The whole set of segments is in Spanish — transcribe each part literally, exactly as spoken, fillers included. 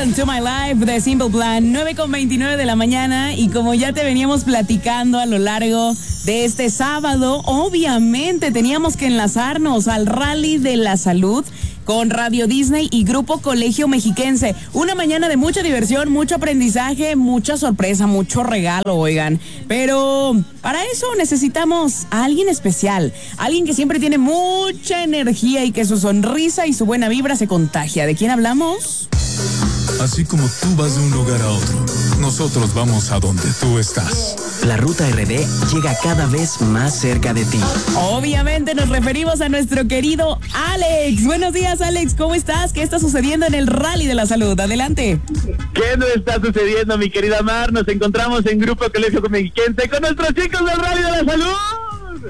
Welcome to My Life de Simple Plan, nueve con veintinueve de la mañana, y como ya te veníamos platicando a lo largo de este sábado, obviamente teníamos que enlazarnos al Rally de la Salud con Radio Disney y Grupo Colegio Mexiquense. Una mañana de mucha diversión, mucho aprendizaje, mucha sorpresa, mucho regalo, oigan. Pero para eso necesitamos a alguien especial, alguien que siempre tiene mucha energía y que su sonrisa y su buena vibra se contagia. ¿De quién hablamos? Así como tú vas de un lugar a otro, nosotros vamos a donde tú estás. La Ruta R D llega cada vez más cerca de ti. Obviamente nos referimos a nuestro querido Alex. Buenos días, Alex, ¿cómo estás? ¿Qué está sucediendo en el Rally de la Salud? Adelante. ¿Qué no está sucediendo, mi querida Mar? Nos encontramos en Grupo Colegio Mexiquense con nuestros chicos del Rally de la Salud.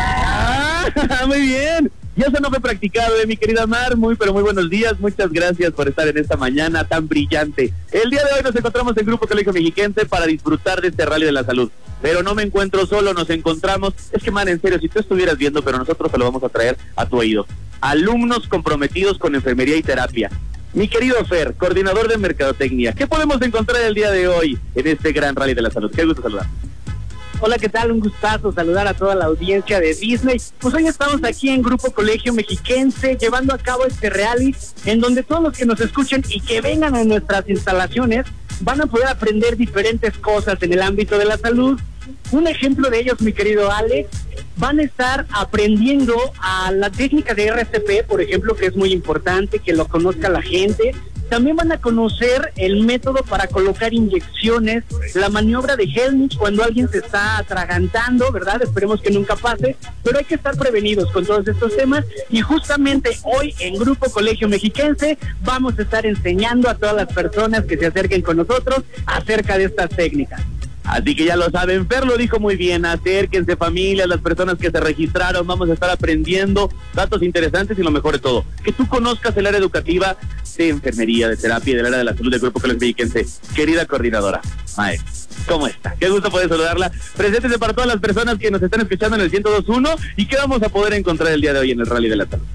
Ah, muy bien. Y eso no fue practicado, eh, mi querida Mar. Muy, pero muy buenos días. Muchas gracias por estar en esta mañana tan brillante. El día de hoy nos encontramos en Grupo Colegio Mexiquense para disfrutar de este Rally de la Salud. Pero no me encuentro solo, nos encontramos... Es que, man, en serio, si tú estuvieras viendo, pero nosotros te lo vamos a traer a tu oído. Alumnos comprometidos con enfermería y terapia. Mi querido Fer, coordinador de Mercadotecnia, ¿qué podemos encontrar el día de hoy en este gran Rally de la Salud? Qué gusto saludar. Hola, ¿qué tal? Un gustazo saludar a toda la audiencia de Disney. Pues hoy estamos aquí en Grupo Colegio Mexiquense llevando a cabo este rally en donde todos los que nos escuchen y que vengan a nuestras instalaciones van a poder aprender diferentes cosas en el ámbito de la salud. Un ejemplo de ellos, mi querido Alex, van a estar aprendiendo a la técnica de R C P, por ejemplo, que es muy importante que lo conozca la gente. También van a conocer el método para colocar inyecciones, la maniobra de Helmich cuando alguien se está atragantando, ¿verdad? Esperemos que nunca pase, pero hay que estar prevenidos con todos estos temas. Y justamente hoy en Grupo Colegio Mexiquense vamos a estar enseñando a todas las personas que se acerquen con nosotros acerca de estas técnicas. Así que ya lo saben, Fer lo dijo muy bien, acérquense familias, las personas que se registraron, vamos a estar aprendiendo datos interesantes y lo mejor de todo, que tú conozcas el área educativa de enfermería, de terapia y del área de la salud del Grupo Colegio Mexiquense. Querida coordinadora, Mae, ¿cómo está? Qué gusto poder saludarla. Preséntese para todas las personas que nos están escuchando en el ciento dos punto uno y qué vamos a poder encontrar el día de hoy en el Rally de la Salud.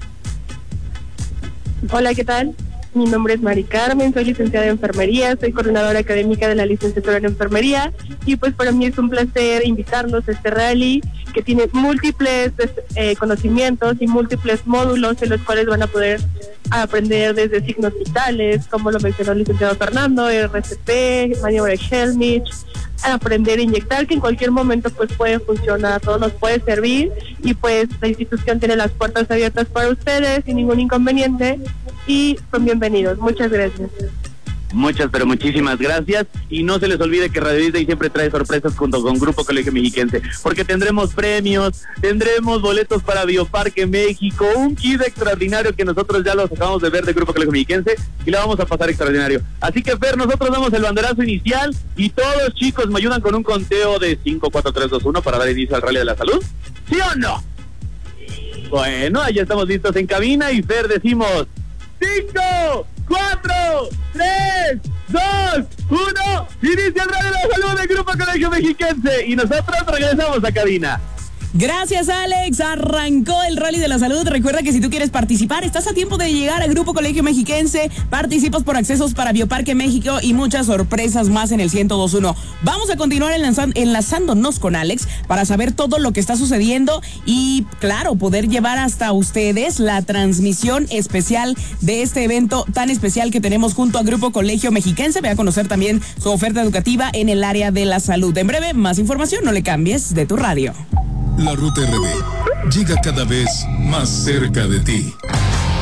Hola, ¿qué tal? Mi nombre es Mari Carmen, soy licenciada en enfermería, soy coordinadora académica de la licenciatura en enfermería y pues para mí es un placer invitarlos a este rally que tiene múltiples eh, conocimientos y múltiples módulos en los cuales van a poder aprender desde signos vitales, como lo mencionó el licenciado Fernando, R C P, maniobra de Helmich, aprender a inyectar, que en cualquier momento pues puede funcionar, a todos nos puede servir y pues la institución tiene las puertas abiertas para ustedes sin ningún inconveniente y son bienvenidos. Muchas gracias. Muchas, pero muchísimas gracias. Y no se les olvide que Radio Disney siempre trae sorpresas junto con Grupo Colegio Mexiquense, porque tendremos premios, tendremos boletos para Bioparque México, un kit extraordinario que nosotros ya los acabamos de ver de Grupo Colegio Mexiquense y la vamos a pasar extraordinario. Así que, Fer, nosotros damos el banderazo inicial y todos, chicos, me ayudan con un conteo de cinco, cuatro, tres, dos, uno para dar inicio al Rally de la Salud. ¿Sí o no? Bueno, ya estamos listos en cabina y, Fer, decimos cinco, cuatro, tres, dos, uno, inicia el Rally de la Salud del Grupo Colegio Mexiquense y nosotros regresamos a cabina. Gracias, Alex. Arrancó el Rally de la Salud. Recuerda que si tú quieres participar, estás a tiempo de llegar al Grupo Colegio Mexiquense. Participas por accesos para Bioparque México y muchas sorpresas más en el ciento dos punto uno. Vamos a continuar enlazando, enlazándonos con Alex para saber todo lo que está sucediendo y, claro, poder llevar hasta ustedes la transmisión especial de este evento tan especial que tenemos junto al Grupo Colegio Mexiquense. Ve a conocer también su oferta educativa en el área de la salud. En breve, más información. No le cambies de tu radio. La Ruta R D llega cada vez más cerca de ti.